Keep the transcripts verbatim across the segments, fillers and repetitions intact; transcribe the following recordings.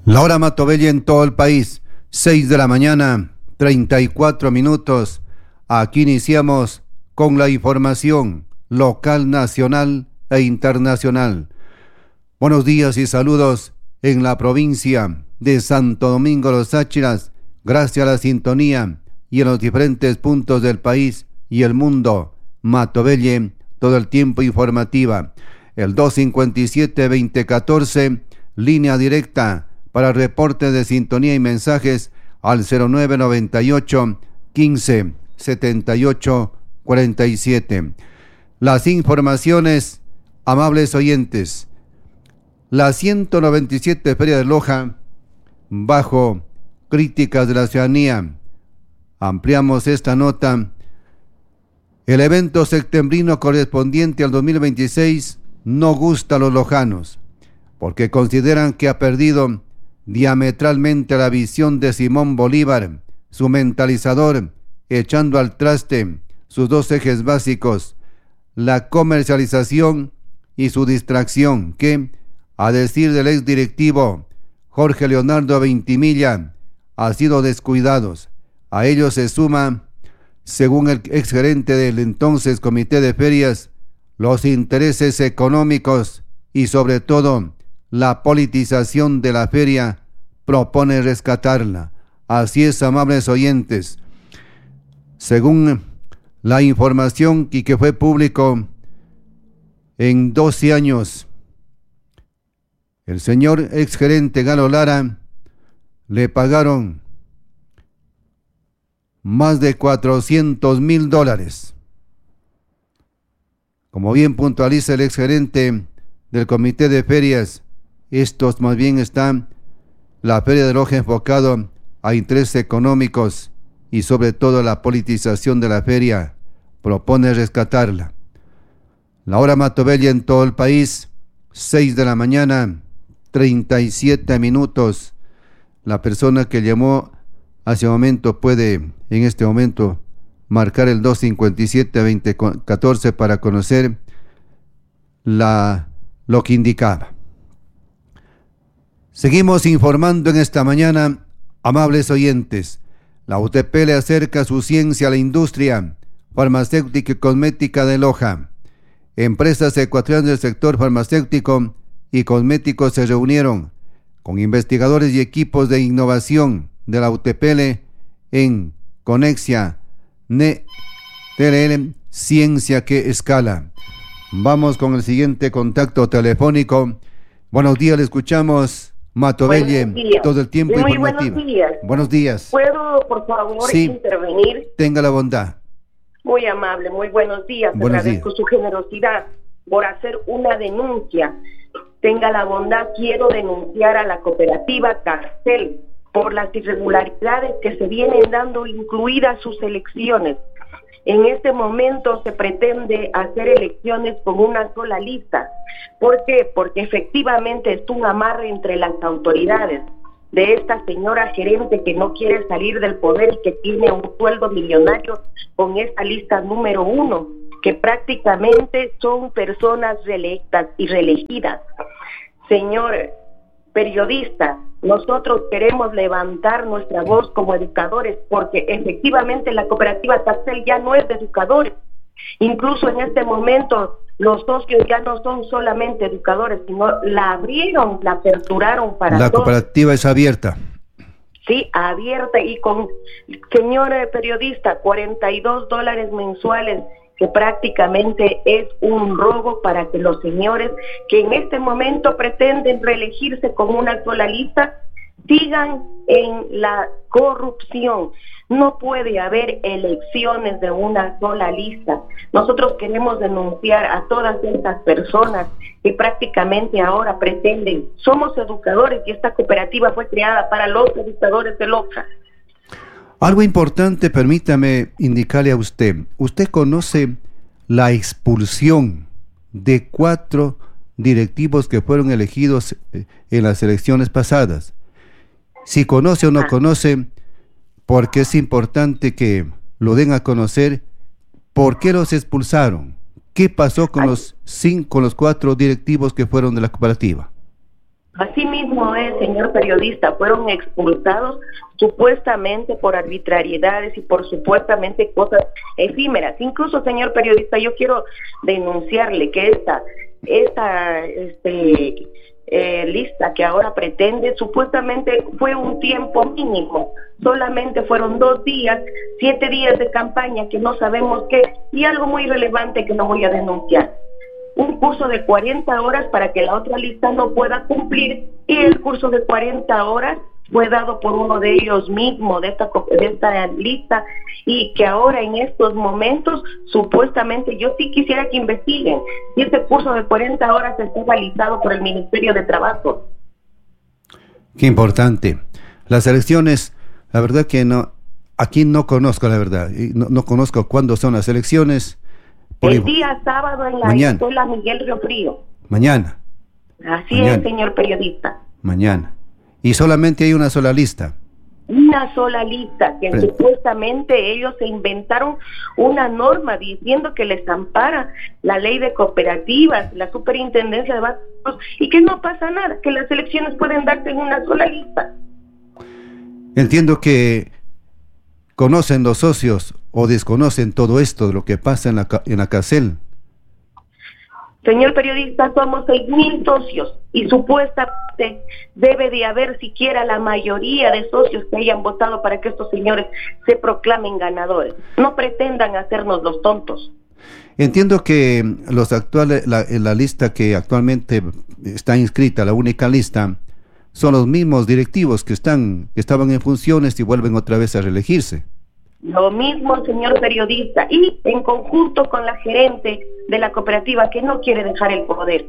La hora Matobelle en todo el país, seis de la mañana, treinta y cuatro minutos. Aquí iniciamos con la información local, nacional e internacional. Buenos días y saludos en la provincia de Santo Domingo Los Áchilas, gracias a la sintonía y en los diferentes puntos del país y el mundo. Matobelle, todo el tiempo informativa. El dos cincuenta y siete, veinte catorce, línea directa para reportes de sintonía y mensajes al cero nueve noventa y ocho, quince, setenta y ocho, cuarenta y siete. Las informaciones, amables oyentes. La ciento noventa y siete Feria de Loja, bajo críticas de la ciudadanía. Ampliamos esta nota. El evento septembrino correspondiente al dos mil veintiséis no gusta a los lojanos, porque consideran que ha perdido diametralmente la visión de Simón Bolívar, su mentalizador, echando al traste sus dos ejes básicos, la comercialización y su distracción, que, a decir del ex directivo Jorge Leonardo Ventimilla, ha sido descuidados. A ello se suma, según el ex gerente del entonces Comité de Ferias, los intereses económicos y sobre todo la politización de la feria. Propone rescatarla. Así es, amables oyentes. Según la información y que fue público, en doce años, el señor exgerente Galo Lara le pagaron más de cuatrocientos mil dólares. Como bien puntualiza el exgerente del Comité de Ferias, estos más bien están la Feria de Loja enfocado a intereses económicos y sobre todo la politización de la feria. Propone rescatarla. La hora Matobelle en todo el país, seis de la mañana, treinta y siete minutos. La persona que llamó hace un momento puede en este momento marcar el dos cincuenta y siete, veinte catorce para conocer la, lo que indicaba. Seguimos informando en esta mañana, amables oyentes. La U T P le acerca su ciencia a la industria farmacéutica y cosmética de Loja. Empresas ecuatorianas del sector farmacéutico y cosmético se reunieron con investigadores y equipos de innovación de la U T P L en Conexia N T L L Ciencia que Escala. Vamos con el siguiente contacto telefónico. Buenos días, le escuchamos. Matobelle, todo el tiempo Muy informativo. Buenos días. Buenos días. ¿Puedo, por favor, sí. intervenir? Tenga la bondad. Muy amable, muy buenos días. Buenos Agradezco días. su generosidad por hacer una denuncia. Tenga la bondad, quiero denunciar a la cooperativa Carcel por las irregularidades que se vienen dando, incluidas sus elecciones. En este momento se pretende hacer elecciones con una sola lista. ¿Por qué? Porque efectivamente es un amarre entre las autoridades de esta señora gerente que no quiere salir del poder y que tiene un sueldo millonario con esta lista número uno, que prácticamente son personas reelectas y reelegidas. Señor periodista, nosotros queremos levantar nuestra voz como educadores, porque efectivamente la cooperativa Carcel ya no es de educadores. Incluso en este momento los socios ya no son solamente educadores, sino la abrieron, la aperturaron para La todos. cooperativa es abierta. Sí, abierta y con, señor periodista, cuarenta y dos dólares mensuales, que prácticamente es un robo para que los señores que en este momento pretenden reelegirse con una sola lista sigan en la corrupción. No puede haber elecciones de una sola lista. Nosotros queremos denunciar a todas estas personas que prácticamente ahora pretenden. Somos educadores y esta cooperativa fue creada para los educadores de Loja. Algo importante, permítame indicarle a usted. Usted conoce la expulsión de cuatro directivos que fueron elegidos en las elecciones pasadas. Si conoce o no conoce, porque es importante que lo den a conocer, ¿por qué los expulsaron? ¿Qué pasó con los cinco, con los cuatro directivos que fueron de la cooperativa? Así mismo es, señor periodista, fueron expulsados supuestamente por arbitrariedades y por supuestamente cosas efímeras. Incluso, señor periodista, yo quiero denunciarle que esta, esta este, eh, lista que ahora pretende, supuestamente fue un tiempo mínimo, solamente fueron dos días, siete días de campaña que no sabemos qué, y algo muy relevante que no voy a denunciar. Un curso de cuarenta horas para que la otra lista no pueda cumplir, y el curso de cuarenta horas fue dado por uno de ellos mismos, de esta, de esta lista, y que ahora en estos momentos, supuestamente, yo sí quisiera que investiguen si este curso de cuarenta horas está realizado por el Ministerio de Trabajo. Qué importante. Las elecciones, la verdad que no, aquí no conozco la verdad, no, no conozco cuándo son las elecciones. El día sábado en la mañana. Escuela Miguel Río Frío. Mañana. Así mañana. es, señor periodista. Mañana. Y solamente hay una sola lista. Una sola lista, que Pero... supuestamente ellos se inventaron una norma diciendo que les ampara la ley de cooperativas, la superintendencia de bancos, y que no pasa nada, que las elecciones pueden darse en una sola lista. Entiendo que conocen los socios o desconocen todo esto de lo que pasa en la, en la CACEL. Señor periodista, somos seis mil socios y supuestamente debe de haber siquiera la mayoría de socios que hayan votado para que estos señores se proclamen ganadores. No pretendan hacernos los tontos. Entiendo que los actuales, la, la lista que actualmente está inscrita, la única lista, son los mismos directivos que están, que estaban en funciones y vuelven otra vez a reelegirse. Lo mismo, señor periodista, y en conjunto con la gerente de la cooperativa que no quiere dejar el poder.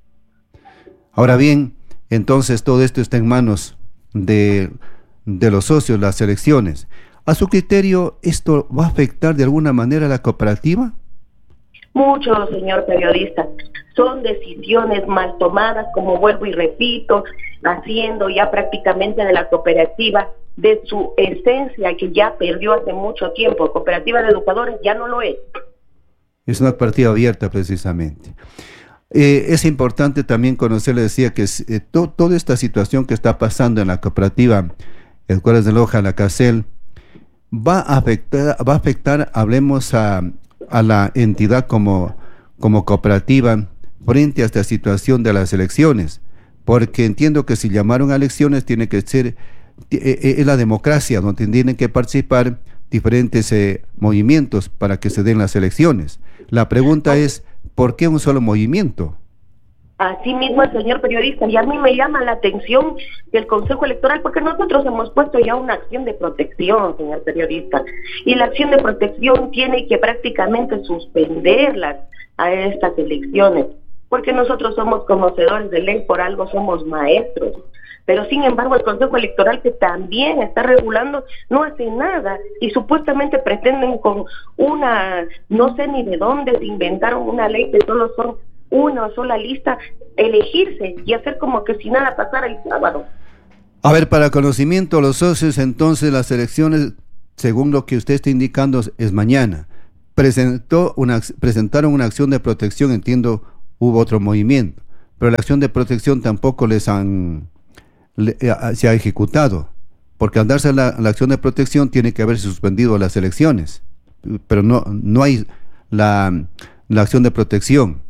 Ahora bien, entonces todo esto está en manos de, de los socios, las elecciones. ¿A su criterio esto va a afectar de alguna manera a la cooperativa? Mucho, señor periodista. Son decisiones mal tomadas, como vuelvo y repito, haciendo ya prácticamente de la cooperativa, de su esencia que ya perdió hace mucho tiempo. Cooperativa de educadores ya no lo es. Es una cooperativa abierta precisamente. Eh, es importante también conocer, le decía, que eh, to, toda esta situación que está pasando en la cooperativa Escuelas de Loja, la CACEL, va a afectar, va a afectar, hablemos a, a la entidad como, como cooperativa frente a esta situación de las elecciones, porque entiendo que si llamaron a elecciones tiene que ser es la democracia donde tienen que participar diferentes eh, movimientos para que se den las elecciones. La pregunta es, ¿por qué un solo movimiento? Así mismo, señor periodista, y a mí me llama la atención el Consejo Electoral, porque nosotros hemos puesto ya una acción de protección, señor periodista, y la acción de protección tiene que prácticamente suspenderlas a estas elecciones, porque nosotros somos conocedores de ley, por algo somos maestros. Pero sin embargo el Consejo Electoral, que también está regulando, no hace nada y supuestamente pretenden con una, no sé ni de dónde se inventaron una ley que solo son una sola lista, elegirse y hacer como que si nada pasara el sábado. A ver, para conocimiento los socios, entonces las elecciones, según lo que usted está indicando, es mañana. Presentó una, presentaron una acción de protección, entiendo, hubo otro movimiento, pero la acción de protección tampoco les han... Le, a, se ha ejecutado, porque al darse la, la acción de protección tiene que haberse suspendido las elecciones, pero no, no hay la, la acción de protección.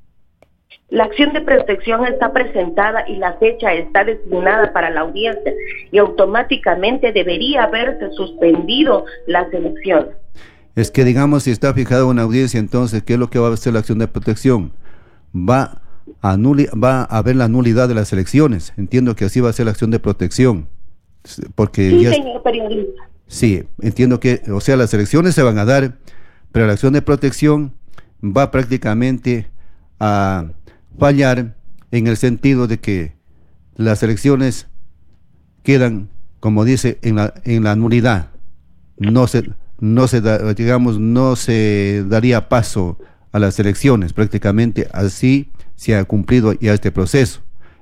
La acción de protección está presentada y la fecha está designada para la audiencia y automáticamente debería haberse suspendido las elecciones. Es que digamos, si está fijada una audiencia, entonces ¿qué es lo que va a hacer la acción de protección? Va Anuli, va a haber la nulidad de las elecciones. Entiendo que así va a ser la acción de protección, porque sí, ya señor periodista. Sí, entiendo que, o sea, las elecciones se van a dar, pero la acción de protección va prácticamente a fallar en el sentido de que las elecciones quedan, como dice, en la en la nulidad. No se no se da, digamos, no se daría paso a las elecciones, prácticamente así se ha cumplido ya este proceso.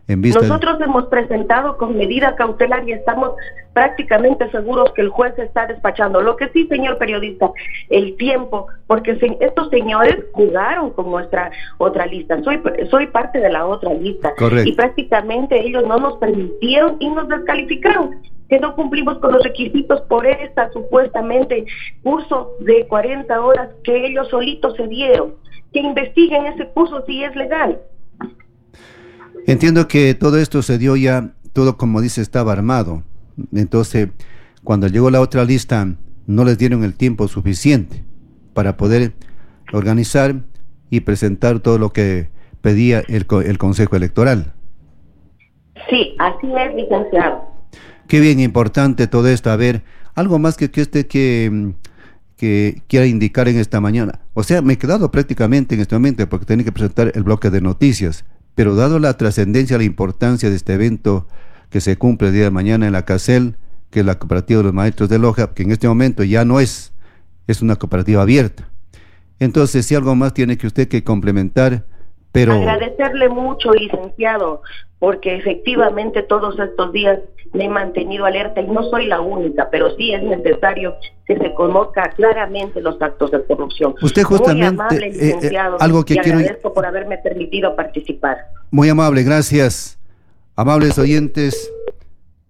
En vista Nosotros de... hemos presentado con medida cautelar y estamos prácticamente seguros que el juez está despachando. Lo que sí, señor periodista, el tiempo, porque se, estos señores jugaron con nuestra otra lista. Soy soy parte de la otra lista. Correcto. Y prácticamente ellos no nos permitieron y nos descalificaron, que no cumplimos con los requisitos por esta supuestamente curso de cuarenta horas que ellos solitos se dieron. Que investiguen ese curso si es legal. Entiendo que todo esto se dio ya, todo como dice, estaba armado. Entonces, cuando llegó la otra lista, no les dieron el tiempo suficiente para poder organizar y presentar todo lo que pedía el, el Consejo Electoral. Sí, así es, licenciado. Qué bien importante todo esto. A ver, algo más que, que usted que, que quiera indicar en esta mañana. O sea, me he quedado prácticamente en este momento porque tenía que presentar el bloque de noticias. Pero dado la trascendencia, la importancia de este evento que se cumple el día de mañana en la CACEL, que es la Cooperativa de los Maestros de Loja, que en este momento ya no es, es una cooperativa abierta. Entonces, si algo más tiene que usted que complementar, pero... Agradecerle mucho, licenciado, porque efectivamente todos estos días me he mantenido alerta y no soy la única, pero sí es necesario que se conozca claramente los actos de corrupción. Usted justamente... Muy amable, licenciado, eh, eh, algo que y quiero... agradezco por haberme permitido participar. Muy amable, gracias. Amables oyentes,